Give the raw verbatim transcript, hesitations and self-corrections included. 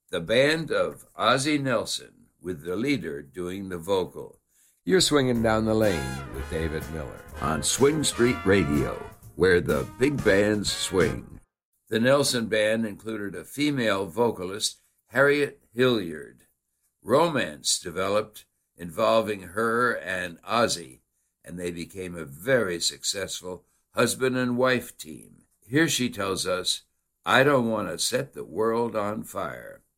the band of Ozzie Nelson, with the leader doing the vocal. You're swinging down the lane with David Miller on Swing Street Radio, where the big bands swing. The Nelson Band included a female vocalist, Harriet Hilliard. Romance developed involving her and Ozzie, and they became a very successful husband and wife team. Here she tells us, "I don't want to set the world on fire."